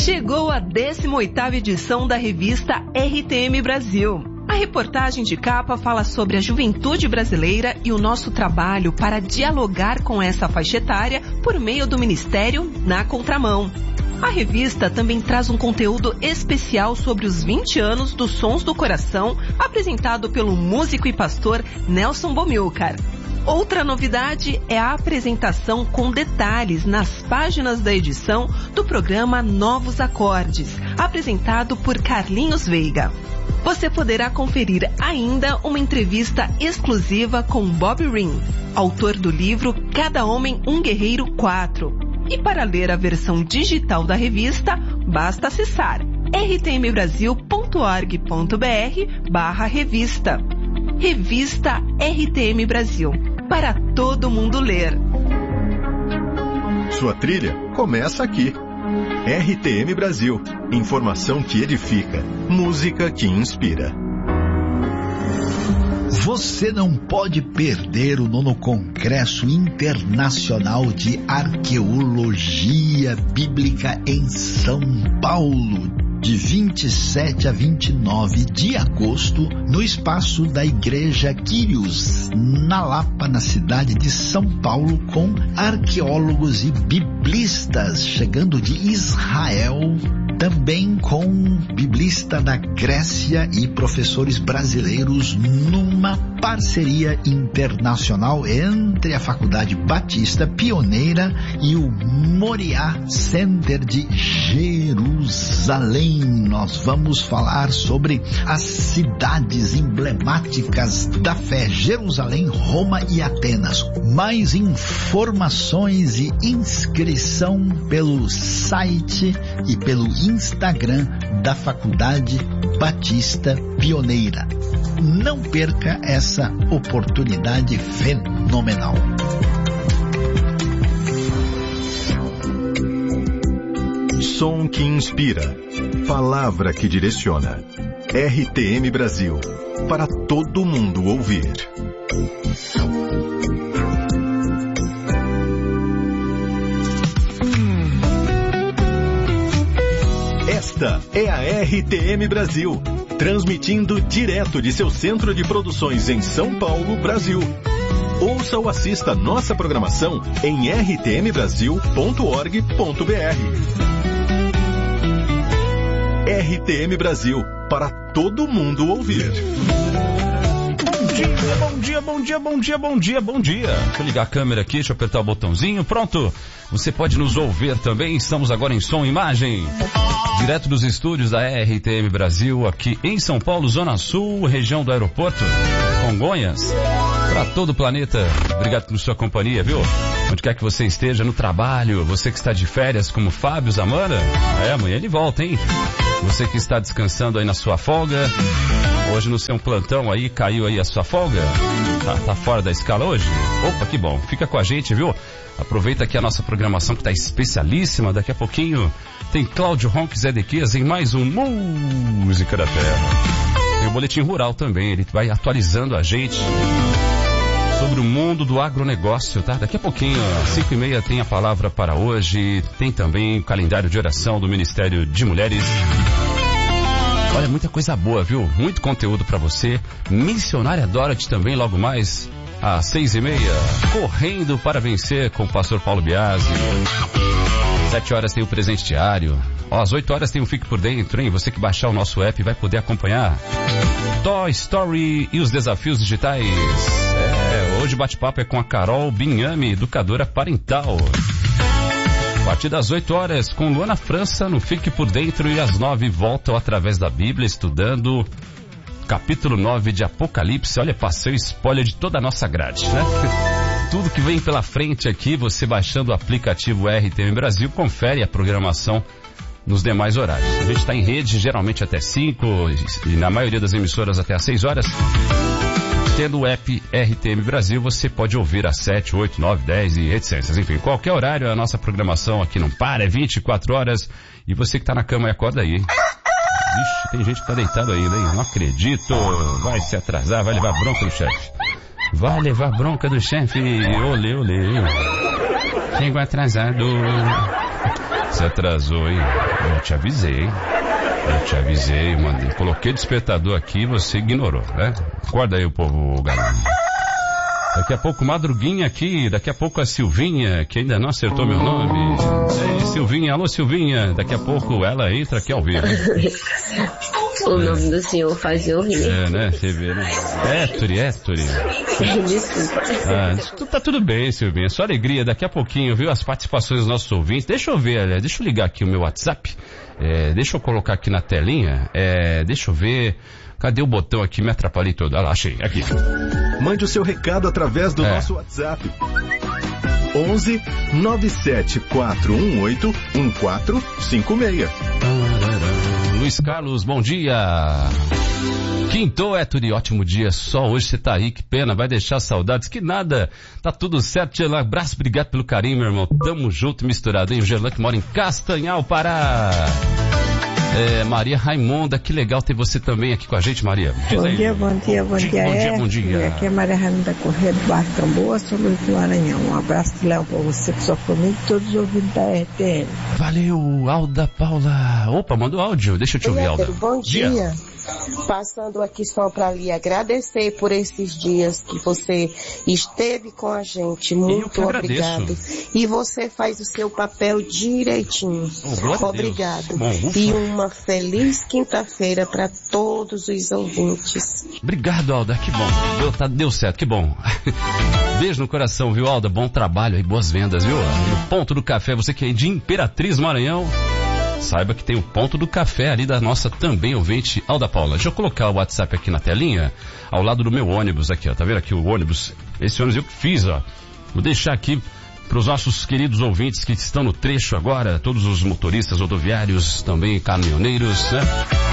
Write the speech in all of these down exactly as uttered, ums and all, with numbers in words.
Chegou a décima oitava edição da revista R T M Brasil. A reportagem de capa fala sobre a juventude brasileira e o nosso trabalho para dialogar com essa faixa etária por meio do Ministério Na Contramão. A revista também traz um conteúdo especial sobre os vinte anos dos Sons do Coração, apresentado pelo músico e pastor Nelson Bomilcar. Outra novidade é a apresentação com detalhes nas páginas da edição do programa Novos Acordes, apresentado por Carlinhos Veiga. Você poderá conferir ainda uma entrevista exclusiva com Bob Ring, autor do livro Cada Homem um Guerreiro quatro. E para ler a versão digital da revista, basta acessar r t m brasil ponto org ponto b r barra revista. Revista R T M Brasil, para todo mundo ler. Sua trilha começa aqui. R T M Brasil, informação que edifica, música que inspira. Você não pode perder o nono Congresso Internacional de Arqueologia Bíblica em São Paulo, de vinte e sete a vinte e nove de agosto, no espaço da Igreja Quírios, na Lapa, na cidade de São Paulo, com arqueólogos e biblistas chegando de Israel, também com biblista da Grécia e professores brasileiros, numa parceria internacional entre a Faculdade Batista Pioneira e o Moriá Center de Jerusalém. Nós vamos falar sobre as cidades emblemáticas da fé: Jerusalém, Roma e Atenas. Mais informações e inscrição pelo site e pelo Instagram da Faculdade Batista Pioneira. Não perca essa oportunidade fenomenal. Som que inspira, palavra que direciona. R T M Brasil, para todo mundo ouvir. Esta é a R T M Brasil, transmitindo direto de seu centro de produções em São Paulo, Brasil. Ouça ou assista nossa programação em r t m brasil ponto org ponto b r. R T M Brasil, para todo mundo ouvir. Bom dia, bom dia, bom dia, bom dia, bom dia, bom dia. Deixa eu ligar a câmera aqui, deixa eu apertar o botãozinho, pronto. Você pode nos ouvir também, estamos agora em som e imagem. Direto dos estúdios da R T M Brasil, aqui em São Paulo, Zona Sul, região do aeroporto, Congonhas, para todo o planeta. Obrigado por sua companhia, viu? Onde quer que você esteja, no trabalho, você que está de férias, como Fábio Zamora, é, amanhã ele volta, hein? Você que está descansando aí na sua folga, hoje no seu plantão aí, caiu aí a sua folga, tá, tá fora da escala hoje? Opa, que bom, fica com a gente, viu? Aproveita aqui a nossa programação que está especialíssima, daqui a pouquinho tem Cláudio Ronques Zedequias em mais um Música da Terra. Tem o Boletim Rural também, ele vai atualizando a gente sobre o mundo do agronegócio, tá? Daqui a pouquinho, às cinco e meia, tem a palavra para hoje, tem também o calendário de oração do Ministério de Mulheres. Olha, muita coisa boa, viu? Muito conteúdo para você. Missionária Dorothy também, logo mais, às seis e meia, Correndo para Vencer com o pastor Paulo Biasi. Sete horas tem o presente diário. Ó, às oito horas tem o Fique por Dentro, hein? Você que baixar o nosso app vai poder acompanhar Toy Story e os desafios digitais. É, hoje o bate-papo é com a Carol Binhame, educadora parental. A partir das oito horas, com Luana França no Fique por Dentro, e às nove voltam através da Bíblia, estudando capítulo nove de Apocalipse. Olha, passei o spoiler de toda a nossa grade, né? Tudo que vem pela frente aqui, você baixando o aplicativo R T M Brasil, confere a programação nos demais horários. A gente está em rede geralmente até cinco, e na maioria das emissoras até às seis horas. Tendo o app R T M Brasil, você pode ouvir às sete, oito, nove, dez e etcétera. Enfim, qualquer horário, a nossa programação aqui não para, é vinte e quatro horas. E você que está na cama, acorda aí. Ixi, tem gente que tá deitado ainda, hein? Não acredito. Vai se atrasar, vai levar bronca do chefe. Vai levar bronca do chefe. Olê, olê. Chego atrasado. Você atrasou, hein? Eu te avisei, hein? Eu te avisei, mandei. Coloquei o despertador aqui e você ignorou, né? Acorda aí o povo, galera. Daqui a pouco Madruguinha aqui, daqui a pouco a Silvinha, que ainda não acertou meu nome. Ei, Silvinha, alô Silvinha, daqui a pouco ela entra aqui ao vivo. O nome do senhor faz eu rir. É, né? Você vê, né? Héctori, Héctori. Desculpa. Ah, tá tudo bem, Silvinha. Só alegria. Daqui a pouquinho, viu? As participações dos nossos ouvintes. Deixa eu ver, aliás, deixa eu ligar aqui o meu WhatsApp. É, deixa eu colocar aqui na telinha. É, deixa eu ver. Cadê o botão aqui? Me atrapalhei todo. Ah lá, achei. Aqui. Mande o seu recado através do é. nosso WhatsApp. onze nove sete quatro um oito um quatro cinco seis. Luiz Carlos, bom dia. Quintou, Héctori, ótimo dia. Só hoje você tá aí, que pena, vai deixar saudades. Que nada, tá tudo certo. Gerlan, abraço, obrigado pelo carinho, meu irmão. Tamo junto, misturado, hein? O Gerlan que mora em Castanhal, Pará. É, Maria Raimonda, que legal ter você também aqui com a gente, Maria. Bom dia, bom dia, bom dia, bom dia, bom dia. Aqui é Maria Raimonda Correia do Bairro Tamboa, São Luís do Maranhão. Um abraço de Léo pra você, pra sua família e todos os ouvintes da R T M. Valeu, Alda Paula. Opa, mandou áudio, deixa eu te ouvir, Alda. Bom dia. dia. Passando aqui só para lhe agradecer por esses dias que você esteve com a gente. Muito obrigado. E você faz o seu papel direitinho. Oh, obrigado. Bom, e uma feliz quinta-feira para todos os ouvintes. Obrigado, Alda. Que bom. Deu, tá, deu certo, que bom. Beijo no coração, viu, Alda? Bom trabalho aí, boas vendas, viu? No Ponto do Café, você que é de Imperatriz, Maranhão. Saiba que tem o Ponto do Café ali da nossa também ouvinte Alda Paula. Deixa eu colocar o WhatsApp aqui na telinha, ao lado do meu ônibus aqui, ó. Tá vendo aqui o ônibus? Esse ônibus eu que fiz, ó. Vou deixar aqui para os nossos queridos ouvintes que estão no trecho agora, todos os motoristas rodoviários, também caminhoneiros, né?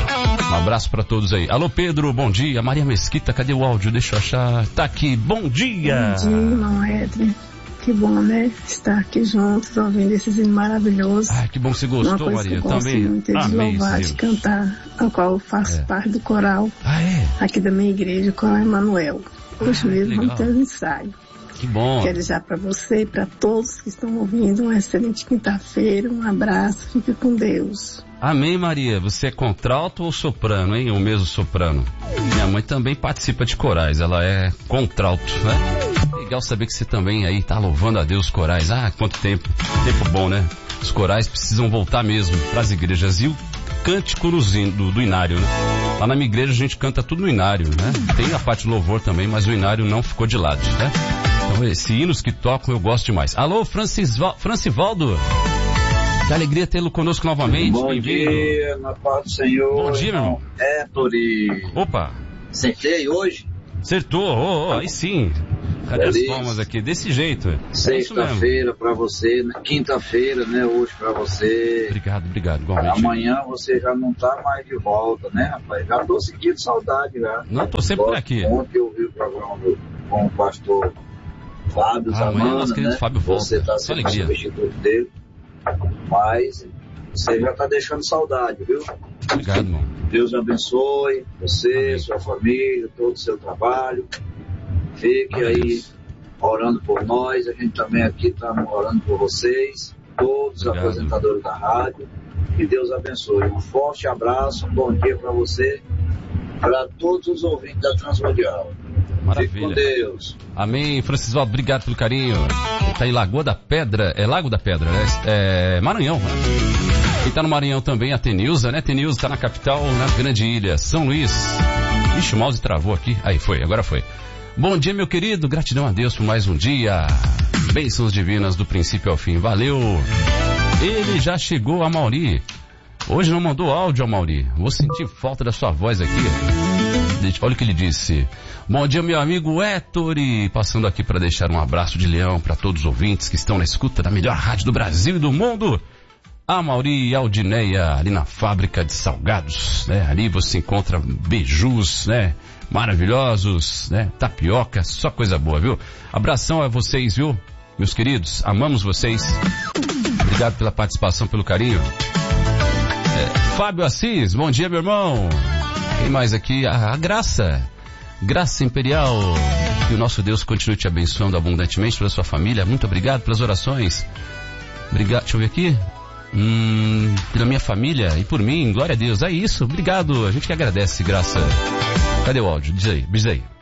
Um abraço para todos aí. Alô, Pedro, bom dia. Maria Mesquita, cadê o áudio? Deixa eu achar. Tá aqui, bom dia. Bom dia, irmão Edre. Que bom, né? Estar aqui juntos, ouvindo esses hinos maravilhosos. Ah, que bom que você gostou, Uma coisa Maria. Que eu também. Muito de louvar, de cantar, ao qual eu faço é. parte do coral. Ah, é? Aqui da minha igreja, o Coral Emanuel. Hoje ah, mesmo vamos ter um ensaio. Que bom. Quero desejar para você e para todos que estão ouvindo uma excelente quinta-feira. Um abraço, fique com Deus. Amém, Maria. Você é contralto ou soprano, hein? O mesmo soprano. Minha mãe também participa de corais, ela é contralto, né? Legal saber que você também aí tá louvando a Deus corais. Ah, quanto tempo. Tempo bom, né? Os corais precisam voltar mesmo para as igrejas. E o cântico do, do inário, né? Lá na minha igreja a gente canta tudo no inário, né? Tem a parte de louvor também, mas o inário não ficou de lado, né? Então, esses hinos que tocam eu gosto demais. Alô, Francisval, Francivaldo. Que alegria tê-lo conosco novamente. Bom dia, na paz do Senhor. Bom dia, meu irmão. Héctori. Opa. Acertei hoje? Acertou, oh, oh, aí sim. Cadê Feliz. as palmas aqui? Desse jeito. Sexta-feira pra você, quinta-feira, né, hoje pra você. Obrigado, obrigado, igualmente. Amanhã você já não tá mais de volta, né, rapaz? Já tô sentindo saudade, já. Não, tô sempre por aqui. Ontem eu vi o programa do, com o pastor Fábio ah, Zamana, nosso querido né? Fábio volta. Você tá sendo o substituto dele. Mas você já tá deixando saudade, viu? Obrigado, irmão. Deus abençoe você, Amém. Sua família, todo o seu trabalho. Fique Amém. Aí orando por nós. A gente também aqui está orando por vocês, todos os Obrigado. Apresentadores da rádio. Que Deus abençoe. Um forte abraço, um bom dia para você, para todos os ouvintes da Transmundial. Maravilha. Fique com Deus. Amém. Francisco, obrigado pelo carinho. Ele tá em Lagoa da Pedra, é Lago da Pedra, né? É Maranhão, né? Quem tá no Maranhão também, a Tenilza, né? Tenilza tá na capital, na Grande Ilha, São Luís. Ixi, o mouse travou aqui. Aí, foi, agora foi. Bom dia, meu querido. Gratidão a Deus por mais um dia. Bênçãos divinas do princípio ao fim. Valeu. Ele já chegou, a Mauri. Hoje não mandou áudio, Mauri. Vou sentir falta da sua voz aqui. Olha o que ele disse. Bom dia, meu amigo Héctori. Passando aqui para deixar um abraço de leão para todos os ouvintes que estão na escuta da melhor rádio do Brasil e do mundo. A Mauri e a Aldineia, ali na fábrica de salgados, né? Ali você encontra beijus, né? Maravilhosos, né? Tapioca, só coisa boa, viu? Abração a vocês, viu? Meus queridos, amamos vocês. Obrigado pela participação, pelo carinho. É, Fábio Assis, bom dia, meu irmão. Quem mais aqui? A, a Graça. Graça Imperial. Que o nosso Deus continue te abençoando abundantemente pela sua família. Muito obrigado pelas orações. Obrigado. Deixa eu ver aqui. Hum, pela minha família e por mim, glória a Deus. É isso, obrigado. A gente que agradece, Graça. Cadê o áudio? Diz aí, diz aí.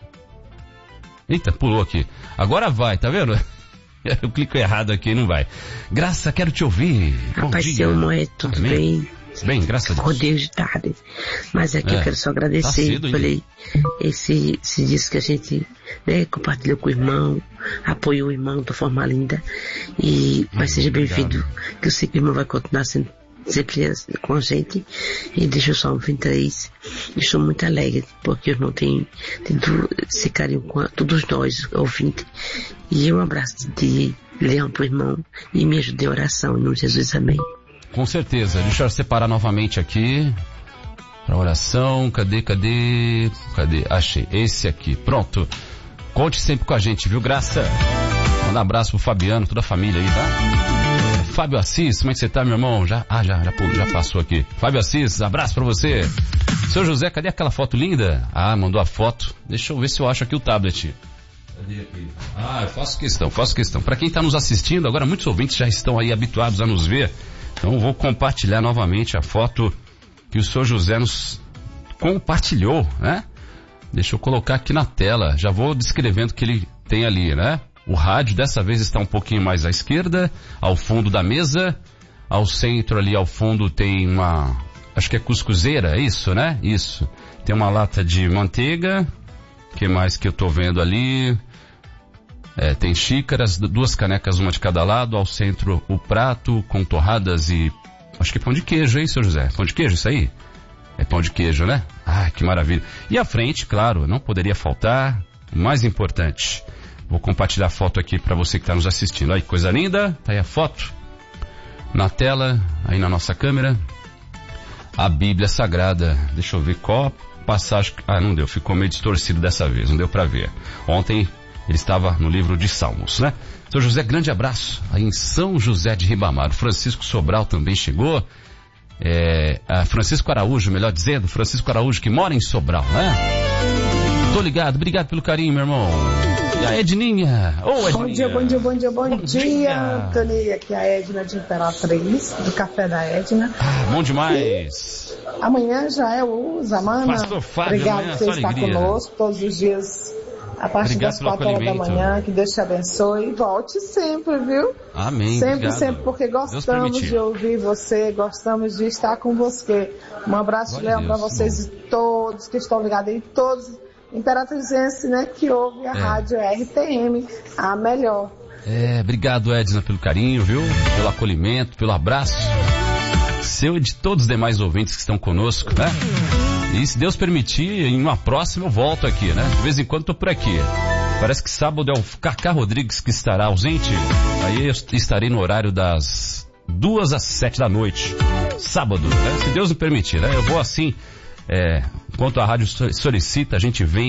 Eita, pulou aqui. Agora vai, tá vendo? Eu clico errado aqui, não vai. Graça, quero te ouvir. Rapaz, seu Moé, tudo Amém. bem? Bem, graças a Deus. Rodeio de tarde. Mas aqui é, eu quero só agradecer. Tá falei, esse, esse disco que a gente, né, compartilhou com o irmão, apoiou o irmão de forma linda. E vai seja bem-vindo. Que eu sei que o irmão vai continuar sendo sempre com a gente. E deixa o Salmo vinte e três. Estou muito alegre, porque o irmão tem tido esse carinho com a, todos nós, ouvintes. E um abraço de Leão pro irmão e me ajude em oração. Em nome de Jesus, amém. Com certeza. Deixa eu separar novamente aqui para oração. Cadê, cadê? Cadê? Achei. Esse aqui. Pronto. Conte sempre com a gente, viu, Graça? Manda um abraço pro Fabiano, toda a família aí, tá? Fábio Assis, como é que você tá, meu irmão? Já, ah, já, já, já passou aqui. Fábio Assis, abraço pra você. Seu José, cadê aquela foto linda? Ah, mandou a foto. Deixa eu ver se eu acho aqui o tablet. Cadê aqui? Ah, eu faço questão, faço questão. Pra quem tá nos assistindo, agora muitos ouvintes já estão aí habituados a nos ver. Então vou compartilhar novamente a foto que o senhor José nos compartilhou, né? Deixa eu colocar aqui na tela. Já vou descrevendo o que ele tem ali, né? O rádio dessa vez está um pouquinho mais à esquerda, ao fundo da mesa. Ao centro ali, ao fundo, tem uma... acho que é cuscuzeira, é isso, né? Isso. Tem uma lata de manteiga. O que mais que eu tô vendo ali? É, tem xícaras, duas canecas, uma de cada lado. Ao centro, o prato com torradas e... acho que é pão de queijo, hein, seu José? Pão de queijo, isso aí? É pão de queijo, né? Ah, que maravilha. E à frente, claro, não poderia faltar, o mais importante. Vou compartilhar a foto aqui para você que está nos assistindo. Aí, coisa linda. Tá aí a foto. Na tela, aí na nossa câmera. A Bíblia Sagrada. Deixa eu ver qual passagem... ah, não deu. Ficou meio distorcido dessa vez. Não deu para ver. Ontem... ele estava no livro de Salmos, né? Seu José, grande abraço. Aí em São José de Ribamar. O Francisco Sobral também chegou. É, a Francisco Araújo, melhor dizendo. Francisco Araújo, que mora em Sobral, né? Tô ligado. Obrigado pelo carinho, meu irmão. E a Edninha? Ô, Edninha. Bom dia, bom dia, bom dia, bom, bom dia, dia. Antônio. Aqui é a Edna de Imperatriz, do Café da Edna. Ah, bom demais. E amanhã já é o Zamana. Pastor Fábio, obrigado amanhã, por você estar alegria. Conosco todos os dias. A partir Obrigado das quatro horas da manhã, que Deus te abençoe e volte sempre, viu? Amém. Sempre, obrigado. sempre, porque gostamos de ouvir você, gostamos de estar com você. Um abraço, Leão, para vocês e todos que estão ligados aí, todos imperatrizenses, né, que ouvem a é. rádio R T M, a melhor. É, obrigado, Edna, pelo carinho, viu? Pelo acolhimento, pelo abraço. Seu e de todos os demais ouvintes que estão conosco, né? E se Deus permitir, em uma próxima eu volto aqui, né? De vez em quando tô por aqui. Parece que sábado é o Cacá Rodrigues que estará ausente. Aí eu estarei no horário das duas às sete da noite. Sábado, né? Se Deus me permitir, né? Eu vou assim, é, enquanto a rádio solicita, a gente vem